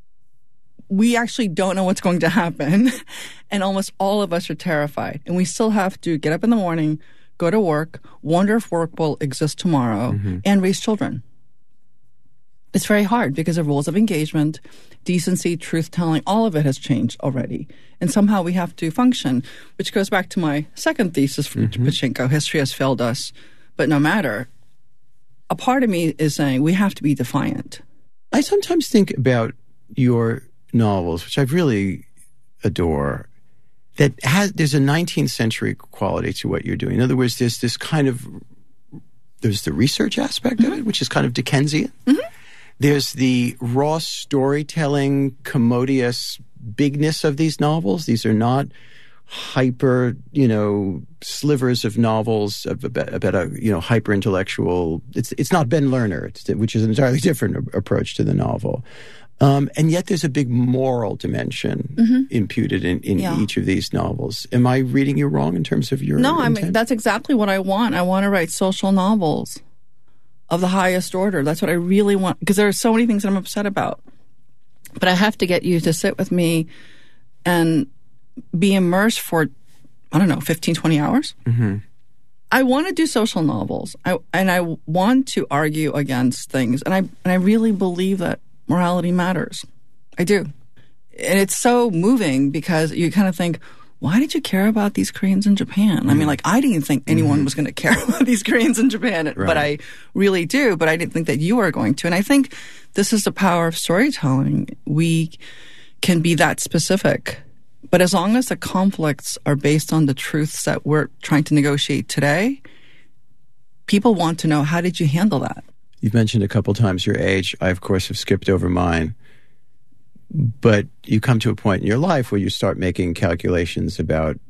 We actually don't know what's going to happen. And almost all of us are terrified. And we still have to get up in the morning, go to work, wonder if work will exist tomorrow, mm-hmm. and raise children. It's very hard because of rules of engagement, decency, truth-telling, all of it has changed already. And somehow we have to function, which goes back to my second thesis for mm-hmm. Pachinko, history has failed us, but no matter. A part of me is saying we have to be defiant. I sometimes think about your novels, which I really adore, that has there's a nineteenth century quality to what you're doing. In other words, there's this kind of, there's the research aspect mm-hmm. of it, which is kind of Dickensian. Mm-hmm. There's the raw storytelling, commodious bigness of these novels. These are not hyper, you know, slivers of novels about, about a, you know, hyper intellectual. It's it's not Ben Lerner, it's, which is an entirely different a- approach to the novel. Um, and yet there's a big moral dimension mm-hmm. imputed in, in yeah. each of these novels. Am I reading you wrong in terms of your No, I intent? mean, that's exactly what I want. I want to write social novels of the highest order. That's what I really want, because there are so many things that I'm upset about. But I have to get you to sit with me and be immersed for, I don't know, fifteen, twenty hours. Mm-hmm. I want to do social novels. I, and I want to argue against things. And I, and I really believe that morality matters. I do. And it's so moving because you kind of think, why did you care about these Koreans in Japan? Mm-hmm. I mean, like, I didn't think anyone mm-hmm. was going to care about these Koreans in Japan, right. but I really do. But I didn't think that you were going to. And I think this is the power of storytelling. We can be that specific. But as long as the conflicts are based on the truths that we're trying to negotiate today, people want to know, how did you handle that? You've mentioned a couple times your age. I, of course, have skipped over mine. But you come to a point in your life where you start making calculations about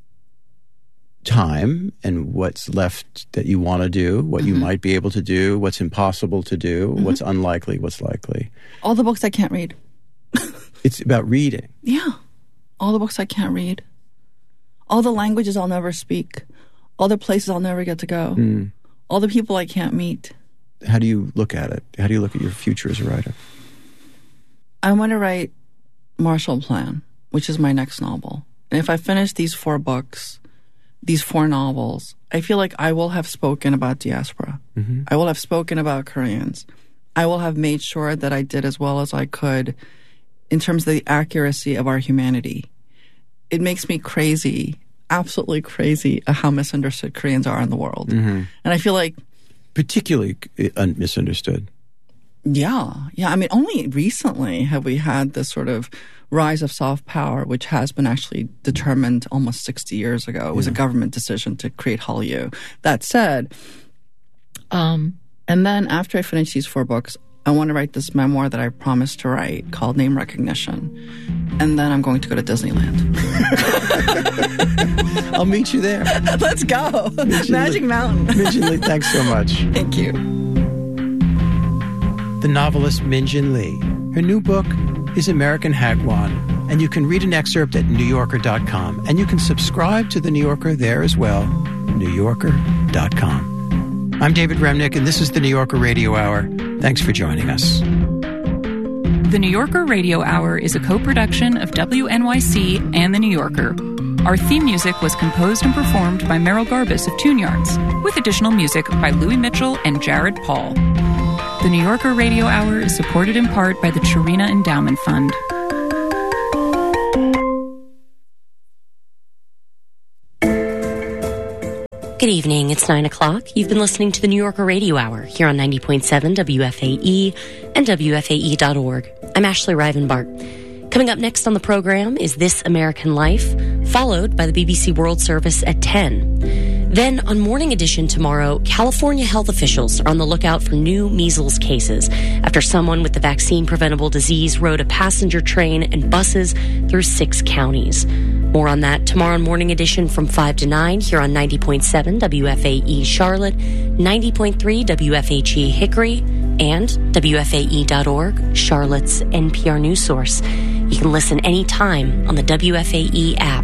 time and what's left that you want to do, what mm-hmm. you might be able to do, what's impossible to do, mm-hmm. what's unlikely, what's likely. All the books I can't read. It's about reading. Yeah. All the books I can't read. All the languages I'll never speak. All the places I'll never get to go. Mm. All the people I can't meet. How do you look at it? How do you look at your future as a writer? I want to write Marshall Plan, which is my next novel. And if I finish these four books, these four novels, I feel like I will have spoken about diaspora. Mm-hmm. I will have spoken about Koreans. I will have made sure that I did as well as I could in terms of the accuracy of our humanity. It makes me crazy, absolutely crazy, how misunderstood Koreans are in the world. Mm-hmm. And I feel like... Particularly un- misunderstood. Yeah. Yeah. I mean, only recently have we had this sort of rise of soft power, which has been actually determined almost sixty years ago. It was yeah. a government decision to create Hallyu. That said, um, and then after I finish these four books, I want to write this memoir that I promised to write called Name Recognition. And then I'm going to go to Disneyland. I'll meet you there. Let's go. Magic Lee. Mountain. Min-Jin Lee, thanks so much. Thank you. The novelist Min-Jin Lee. Her new book is American Hagwon, and you can read an excerpt at new yorker dot com. And you can subscribe to The New Yorker there as well, new yorker dot com. I'm David Remnick, and this is the New Yorker Radio Hour. Thanks for joining us. The New Yorker Radio Hour is a co-production of W N Y C and The New Yorker. Our theme music was composed and performed by Merrill Garbus of Tune Yards, with additional music by Louis Mitchell and Jared Paul. The New Yorker Radio Hour is supported in part by the Chirina Endowment Fund. Good evening. It's nine o'clock. You've been listening to the New Yorker Radio Hour here on ninety point seven W F A E and W F A E dot org. I'm Ashley Rivenbart. Coming up next on the program is This American Life, followed by the B B C World Service at ten. Then on Morning Edition tomorrow, California health officials are on the lookout for new measles cases after someone with the vaccine-preventable disease rode a passenger train and buses through six counties. More on that tomorrow on Morning Edition from five to nine here on ninety point seven W F A E Charlotte, ninety point three W F H E Hickory, and W F A E dot org, Charlotte's N P R news source. You can listen anytime on the W F A E app.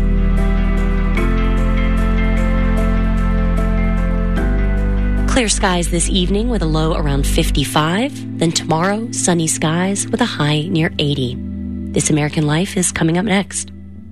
Clear skies this evening with a low around fifty-five. Then tomorrow, sunny skies with a high near eighty. This American Life is coming up next.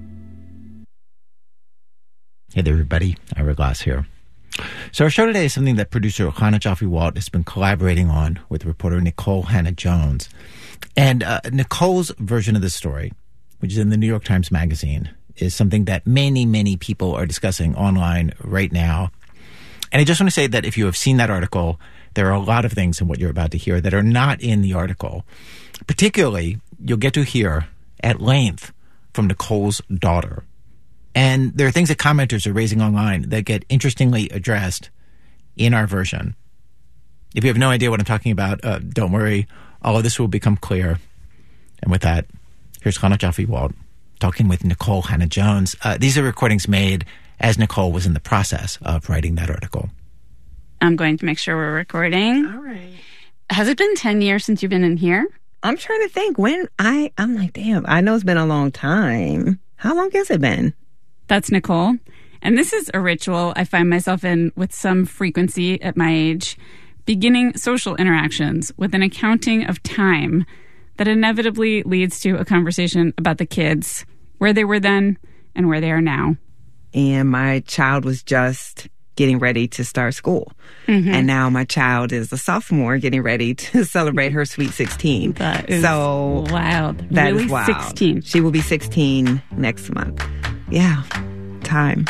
Hey there, everybody. Ira Glass here. So our show today is something that producer Hannah Jaffe-Walt has been collaborating on with reporter Nikole Hannah-Jones. And uh, Nicole's version of this story, which is in the New York Times Magazine, is something that many, many people are discussing online right now. And I just want to say that if you have seen that article, there are a lot of things in what you're about to hear that are not in the article. Particularly, you'll get to hear at length from Nicole's daughter. And there are things that commenters are raising online that get interestingly addressed in our version. If you have no idea what I'm talking about, uh, don't worry. All of this will become clear. And with that, here's Hannah Jaffe-Walt talking with Nikole Hannah-Jones. Uh, these are recordings made as Nikole was in the process of writing that article. I'm going to make sure we're recording. All right. Has it been ten years since you've been in here? I'm trying to think when I, I'm like, damn, I know it's been a long time. How long has it been? That's Nikole. And this is a ritual I find myself in with some frequency at my age, beginning social interactions with an accounting of time that inevitably leads to a conversation about the kids, where they were then and where they are now. And my child was just getting ready to start school. Mm-hmm. And now my child is a sophomore getting ready to celebrate her sweet sixteen. That is so wild. That really is wild. sixteen. She will be sixteen next month. Yeah, time.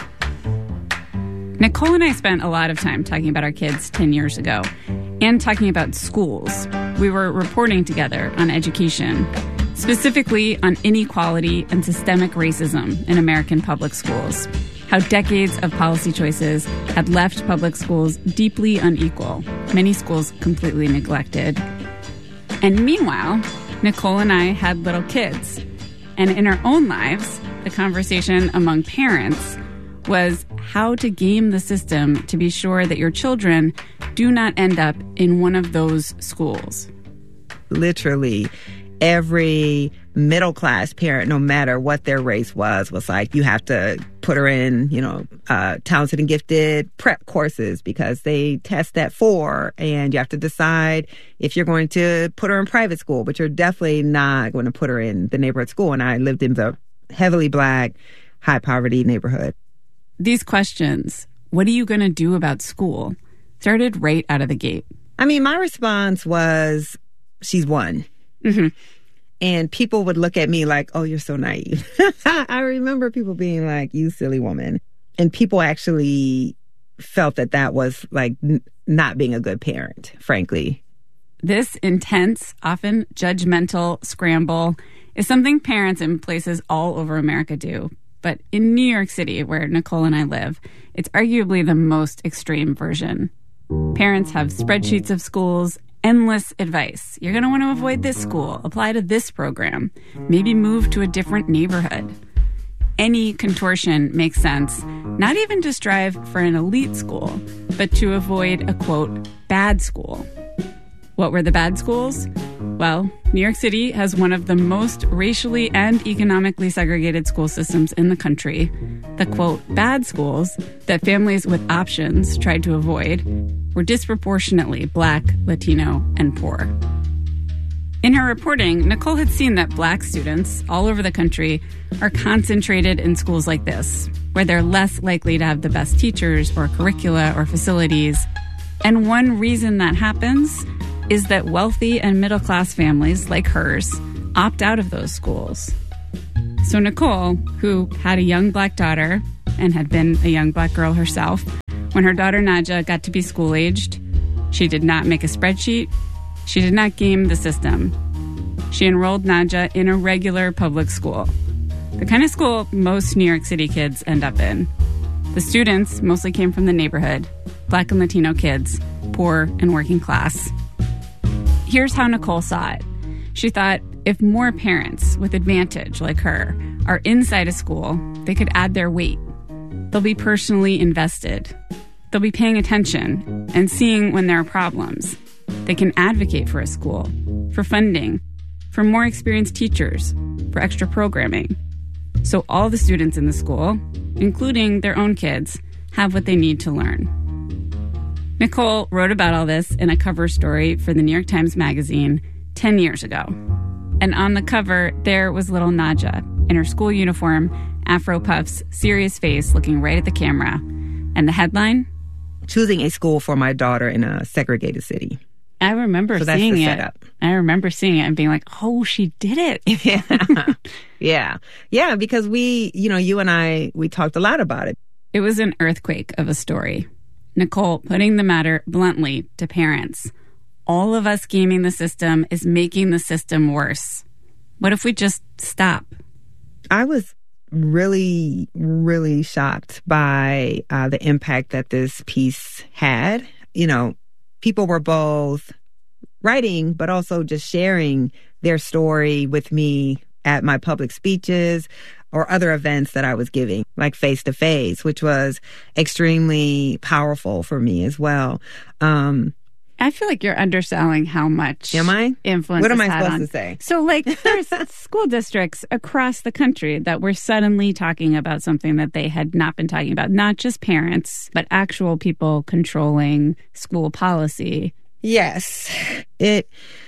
Nikole and I spent a lot of time talking about our kids ten years ago and talking about schools. We were reporting together on education, specifically on inequality and systemic racism in American public schools, how decades of policy choices had left public schools deeply unequal, many schools completely neglected. And meanwhile, Nikole and I had little kids. And in our own lives, the conversation among parents was how to game the system to be sure that your children do not end up in one of those schools. Literally, every middle-class parent, no matter what their race was, was like, you have to put her in, you know, uh, talented and gifted prep courses because they test at four, and you have to decide if you're going to put her in private school, but you're definitely not going to put her in the neighborhood school. And I lived in the heavily Black, high-poverty neighborhood. These questions, what are you going to do about school, started right out of the gate. I mean, my response was, she's one. Mm-hmm. And people would look at me like, oh, you're so naive. I remember people being like, you silly woman. And people actually felt that that was like n- not being a good parent, frankly. This intense, often judgmental scramble is something parents in places all over America do. But in New York City, where Nikole and I live, it's arguably the most extreme version. Parents have spreadsheets of schools, endless advice. You're going to want to avoid this school, apply to this program, maybe move to a different neighborhood. Any contortion makes sense, not even to strive for an elite school, but to avoid a, quote, bad school. What were the bad schools? Well, New York City has one of the most racially and economically segregated school systems in the country. The, quote, bad schools that families with options tried to avoid were disproportionately Black, Latino, and poor. In her reporting, Nicole had seen that Black students all over the country are concentrated in schools like this, where they're less likely to have the best teachers or curricula or facilities. And one reason that happens is that wealthy and middle-class families like hers opt out of those schools. So Nicole, who had a young Black daughter and had been a young Black girl herself, when her daughter Naja got to be school-aged, she did not make a spreadsheet. She did not game the system. She enrolled Naja in a regular public school, the kind of school most New York City kids end up in. The students mostly came from the neighborhood, Black and Latino kids, poor and working class. Here's how Nicole saw it. She thought if more parents with advantage like her are inside a school, they could add their weight. They'll be personally invested. They'll be paying attention and seeing when there are problems. They can advocate for a school, for funding, for more experienced teachers, for extra programming. So all the students in the school, including their own kids, have what they need to learn. Nicole wrote about all this in a cover story for the New York Times Magazine ten years ago. And on the cover, there was little Naja in her school uniform, Afro puffs, serious face, looking right at the camera. And the headline? Choosing a school for my daughter in a segregated city. I remember so that's seeing the it. Setup. I remember seeing it and being like, oh, she did it. yeah. yeah. Yeah, because we, you know, you and I, we talked a lot about it. It was an earthquake of a story. Nicole putting the matter bluntly to parents. All of us gaming the system is making the system worse. What if we just stop? I was really, really shocked by uh, the impact that this piece had. You know, people were both writing, but also just sharing their story with me at my public speeches or other events that I was giving, like Face to Face, which was extremely powerful for me as well. Um, I feel like you're underselling how much am I? influence What am I it's had supposed on. to say? So, like, there's school districts across the country that were suddenly talking about something that they had not been talking about. Not just parents, but actual people controlling school policy. Yes. It...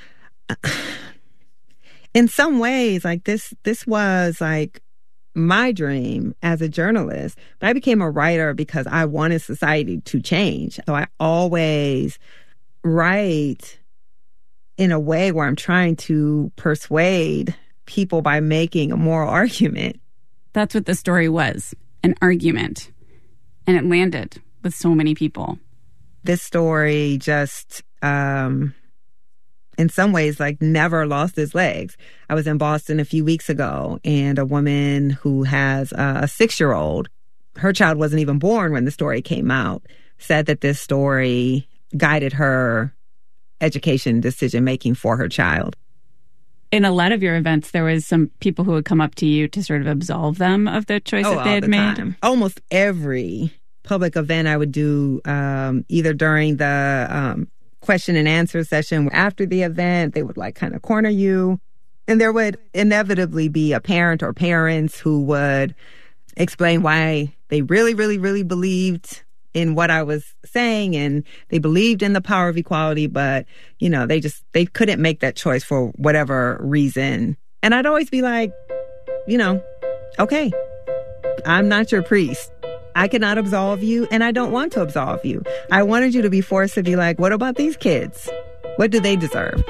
In some ways, like, this, this was, like, my dream as a journalist. But I became a writer because I wanted society to change. So I always write in a way where I'm trying to persuade people by making a moral argument. That's what the story was, an argument. And it landed with so many people. This story just, um, in some ways, like, never lost its legs. I was in Boston a few weeks ago, and a woman who has a six-year-old, her child wasn't even born when the story came out, said that this story guided her education decision-making for her child. In a lot of your events, there was some people who would come up to you to sort of absolve them of the choice oh, that they had all the made. Time. Almost every public event I would do, um, either during the um, question and answer session, after the event, they would like kind of corner you. And there would inevitably be a parent or parents who would explain why they really, really, really believed in what I was saying, and they believed in the power of equality, but, you know, they just, they couldn't make that choice for whatever reason. And I'd always be like, you know, okay, I'm not your priest. I cannot absolve you, and I don't want to absolve you. I wanted you to be forced to be like, what about these kids? What do they deserve?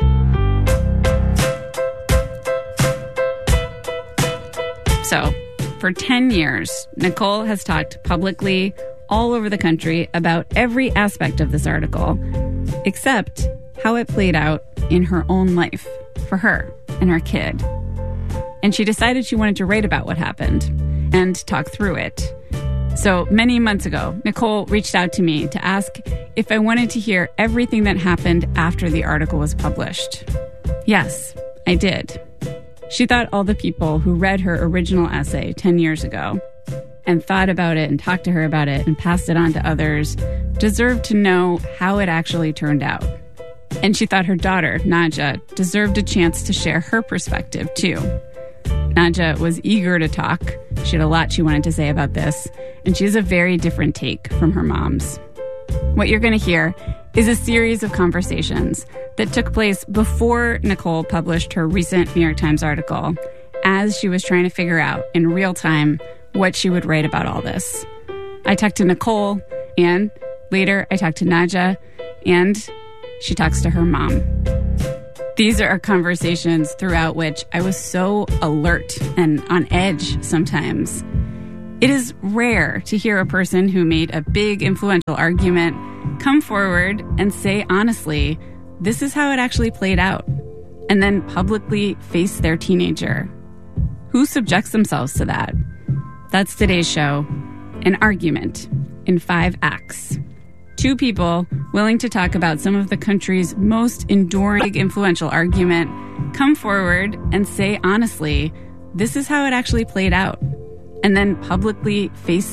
So, for ten years, Nicole has talked publicly all over the country about every aspect of this article, except how it played out in her own life, for her and her kid. And she decided she wanted to write about what happened and talk through it. So many months ago, Nicole reached out to me to ask if I wanted to hear everything that happened after the article was published. Yes, I did. She thought all the people who read her original essay ten years ago and thought about it and talked to her about it and passed it on to others deserved to know how it actually turned out. And she thought her daughter, Nadja, deserved a chance to share her perspective, too. Nadja was eager to talk. She had a lot she wanted to say about this, and she has a very different take from her mom's. What you're going to hear is a series of conversations that took place before Nicole published her recent New York Times article, as she was trying to figure out in real time what she would write about all this. I talked to Nicole, and later I talked to Nadja, and she talks to her mom. These are conversations throughout which I was so alert and on edge sometimes. It is rare to hear a person who made a big influential argument come forward and say honestly, this is how it actually played out, and then publicly face their teenager. Who subjects themselves to that? That's today's show, An Argument in Five Acts. Two people willing to talk about some of the country's most enduring, influential argument come forward and say honestly, this is how it actually played out, and then publicly face